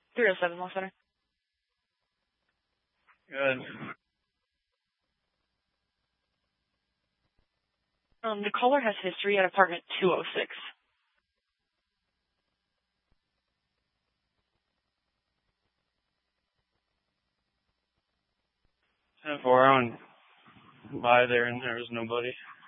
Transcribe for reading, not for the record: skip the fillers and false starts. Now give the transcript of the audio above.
307 Law Center. Good. The caller has history at apartment 206. 10-4, I went by there and there was nobody.